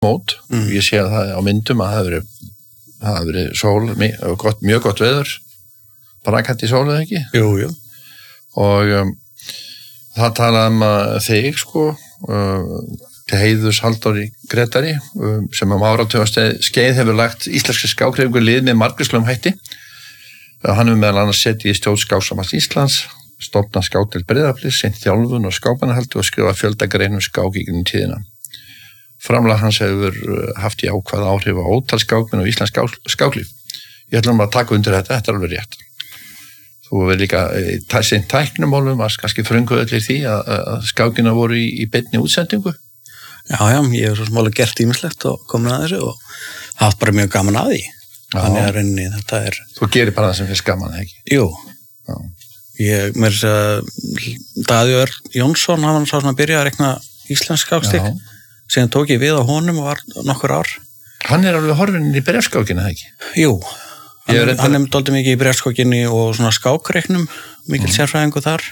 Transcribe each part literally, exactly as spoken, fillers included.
mót. Mm. Ég sé að það á myndum að það hefur verið, það hefur verið sól, mjög gott, mjög gott veður, bara kannti sól eða ekki? Jú, jú. Og um, það talaði um að þig, sko, uh, til heiðurs Halldóri Grétari, um, sem um áratuga skeið hefur lagt íslenski skákhreyfingu lið með margvíslegum hætti. Uh, hann hefur meðal annars setið í stjórn Skáksambands Íslands, stofnað Skákdeild Breiðafliks, sinnt þjálfun og skákmannahaldi og skrifað fjölda greinum skák í gegnum tíðina. Framlag hans hefur haft í ákvað áhrif á ótal skákmenn og íslensk skáklíf. Ég ætlum að taka undir þetta, þetta er alveg rétt. Þú verður líka sinnt tæknumálum, að kannski frönguðu allir því að, að skákina voru í, í beinni útsendingu. Já, já, ég hef svo smálega gert ímislegt og komin að þessu og haft bara mjög gaman að því. Já. Þannig að rauninni þetta er... Þú gerir bara það sem finnst gaman, ekki? Jú. Já. Ég, mér þess að Davíð Jónsson, hann var svo að byrja að rekna íslensk skákstík. Síðan tók ég við á honum og var nokkur ár. Hann er alveg horfinn í bréfskákina, ekki? Jú. Hann, er hann er dálítið mikið í bréfskákinni og svona skákreiknum, mikil mm. sérfræðingu þar.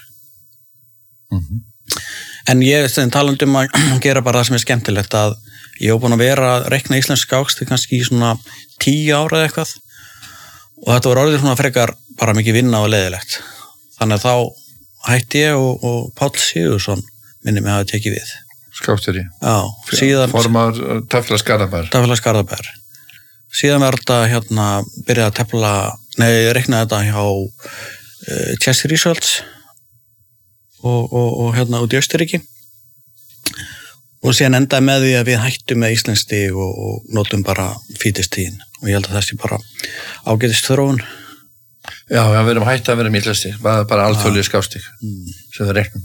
Mhm. En ég er talandi um að gera bara það sem er skemmtilegt að ég hef búin að vera að reikna íslensk skákstík kannski í svona tíu ára eða eitthvað og þetta var orðið svona frekar bara mikið vinna og leiðilegt. Þannig að þá hætti ég og, og Páll Sigursson minni mig að hafa tekið við. Skákstjóri? Já. Síðan... Formar Tafla Skarðabær? Tafla Skarðabær. Síðan var þetta hérna byrjað að tefla, nei, reikna þetta hjá uh, Chess Results og, og, og hérna út í Austurríki. Og síðan endaði með því að við hættum með íslenskstig og, og notum bara fítistíðin. Og ég held að þessi bara ágætist þróun. Já, já, við erum hætti að vera míllastig, bara, bara alþjóðlega skákstík mm. sem við reiknum.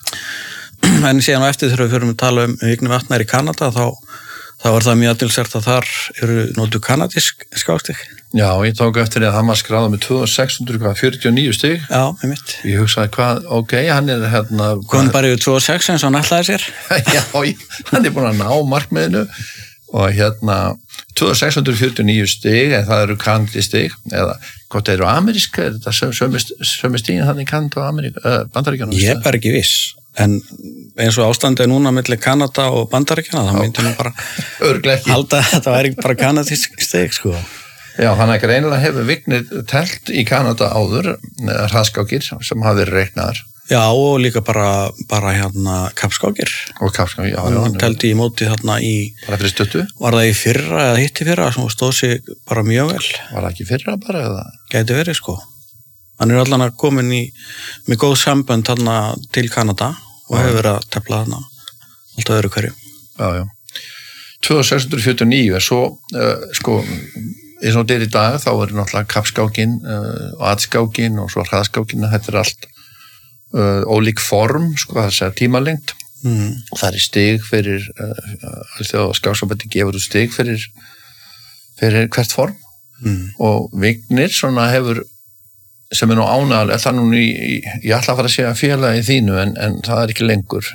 En síðan á eftir þegar við förum að tala um Vigni Vatnar í Kanada, þá, þá var það mjög aðtilsert að þar eru notu kanadísk skákstík. Já, ég tók eftir að hann var skráðað með tvö þúsund sex hundruð fjörutíu og níu stig. Já, með mitt. Ég hugsaði hvað, ok, hann er hérna... Kom bara yfir tvö þúsund sex eins og hann ætlaði sér. Já, hann er búin að ná markmiðinu og hérna tvö þúsund sex hundruð fjörutíu og níu stig, en það eru kanadísk stig, eða hvort það eru ameríska, er þetta sömu stigin þannig í Kanada og Ameríka, uh, Bandaríkjanum? Ég er bara ekki viss, en eins og ástandið er núna milli Kanada og Bandaríkjana, þá myndi nú bara halda að þetta væri bara kanadísk stig, sko. Já, hann er greinilega hefur Vignir telt í Kanada áður, hraðskákir sem hafa verið reiknaðar. Já, og líka bara, bara hérna kappskákir. Og kappskákir, já. Hann telti í móti þarna í... Bara fyrir stuttu? Var það í fyrra eða hitt í fyrra sem stóð sig bara mjög vel. Var það ekki fyrra bara eða? Gæti verið, sko. Hann er allan að komin í, með góð sambönd þarna til Kanada og hefur verið að tefla þarna alltaf öðru hverju. Já, já. tvö þúsund sex hundruð fjörutíu og níu er svo, uh, sko, eins og þetta er í dag, þá er náttúrulega kappskákin uh, og atskákin og svo hraðskákin, þetta er allt Uh, ólík form, sko, það segja tímalengt mm. og það er stig fyrir uh, allþjóða skáksambandi gefur út stig fyrir fyrir hvert form mm. og Vignir svona hefur sem er nú ánægilegt, það er nú í, í, ég ætla að fara að segja félagi þínu en, en það er ekki lengur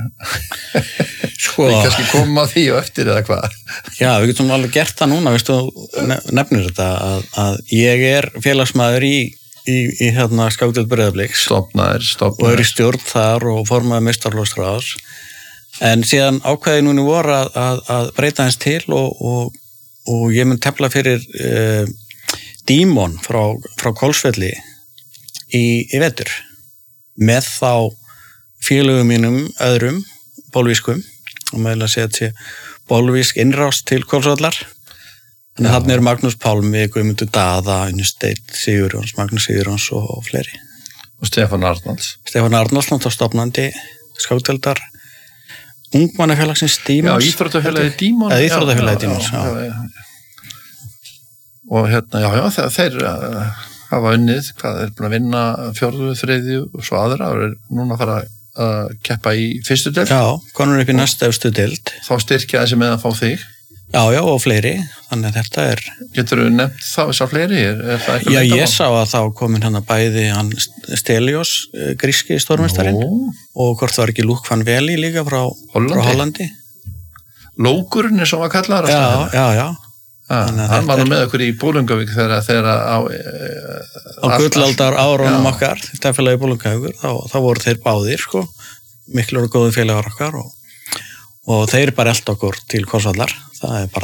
sko við kannski komum á því og eftir eða hvað. Já, við getum alveg gert það núna, veistu, nefnir þetta að, að ég er félagsmaður í í, í hérna Skákdeild Breiðabliks stofnaðir, stofnaðir og er í stjórn þar og formaði meistaraflokksráðs en síðan ákveði núna voru að, að, að breyta hans til og, og, og ég mun tefla fyrir uh, Dímon frá, frá Kolsvelli í, í vetur með þá félögum mínum öðrum bólvískum og meðal að segja að sé bólvísk innrás til Kolsvellar. Þannig að þarna er Magnús Pálmi, Guðmundur Daða, Unnusteit Sigurjóns, Magnús Sigurjóns og, og fleiri. Og Stefán Arnalds. Stefán Arnalds, náttúrulega stofnandi skákdeildar ungmannafélagsins Dímons. Já, íþróttafélagi Dímons. Eða íþróttafélagi Dímons, já. já, já. Og hérna, já, já, þeir, þeir uh, hafa unnið, hvað er búin að vinna fjórðu, þriðju og svo aðra og er núna að fara að uh, keppa í fyrstu deild. Já, konur upp í næsta efstu deild. Þá styrkja þessi með að fá þig. Já, já, og fleiri, þannig að þetta er... Getur þú nefnt þá þess að fleiri? Er, er það já, ég sá að þá komin hann að bæði hann Stelios, gríski stórmestarinn, og hvort var ekki Luke van Veli líka frá Hollandi. Frá Hollandi. Lókurinn er svo að kalla það. Já, já, já. Ah, hann var nú með okkur í Bolungavík þegar, þegar á... E, á gullaldar árunum okkar, þetta félagi Bolungavíkur, þá, þá voru þeir báðir, sko, miklu og góðu félagar okkar og, og þeir bara elda okkur til Kolsvallar. það er bara